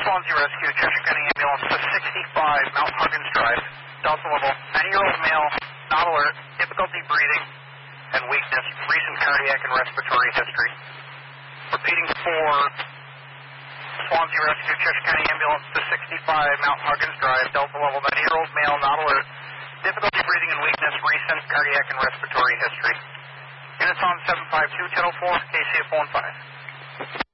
Swansea Rescue, Cheshire County Ambulance to 65 Mount Huggins Drive, Delta level, 90-year-old male, not alert, difficulty breathing and weakness, recent cardiac and respiratory history. Repeating for Swansea Rescue, Cheshire County Ambulance to 65 Mount Huggins Drive, Delta level, 90-year-old male, not alert, difficulty breathing and weakness, recent cardiac and respiratory history. Units on 752-1004, KCF 15.